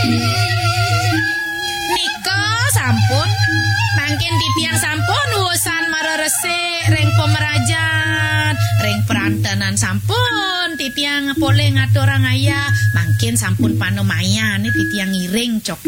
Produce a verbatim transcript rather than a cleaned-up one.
Nika sampun mangkin titiang sampun wusan mareresik ring pemerajan ring perantanan sampun titiang pole ngaturang ayah mangkin sampun panomayan titiang iring cok